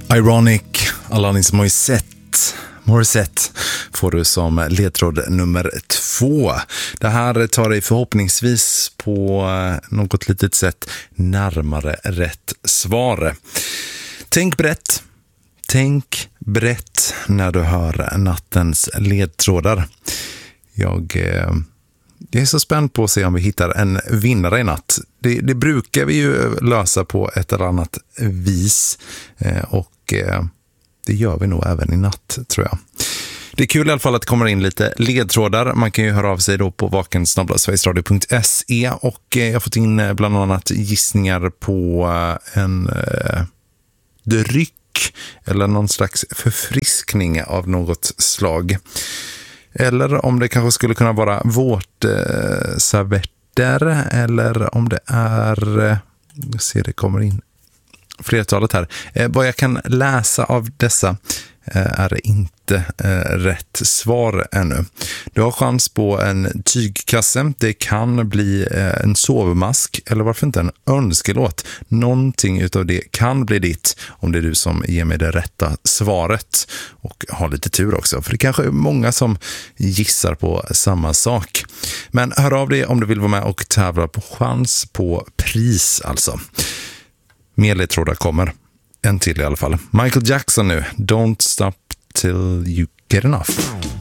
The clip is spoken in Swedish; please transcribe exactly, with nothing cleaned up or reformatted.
Ironic, Alanis Morissette. Morissette får du som ledtråd nummer två. Det här tar dig förhoppningsvis på något litet sätt närmare rätt svar. Tänk brett. Tänk brett när du hör nattens ledtrådar. Jag, eh, jag är så spänd på att se om vi hittar en vinnare i natt. Det, det brukar vi ju lösa på ett eller annat vis eh, och eh, det gör vi nog även i natt, tror jag. Det är kul i alla fall att det kommer in lite ledtrådar. Man kan ju höra av sig då på vaken snabel-a sverigesradio punkt se och eh, jag har fått in bland annat gissningar på en eh, dryck eller någon slags förfriskning av något slag. Eller om det kanske skulle kunna vara vårtservetter eller om det är, jag ser det kommer in flertalet här. Eh, vad jag kan läsa av dessa eh, är inte eh, rätt svar ännu. Du har chans på en tygkasse. Det kan bli eh, en sovmask eller varför inte en önskelåt. Någonting utav det kan bli ditt om det är du som ger mig det rätta svaret. Och har lite tur också, för det kanske är många som gissar på samma sak. Men hör av dig om du vill vara med och tävla på chans på pris alltså. Mer ledtrådar kommer. En till i alla fall. Michael Jackson nu. Don't stop till you get enough.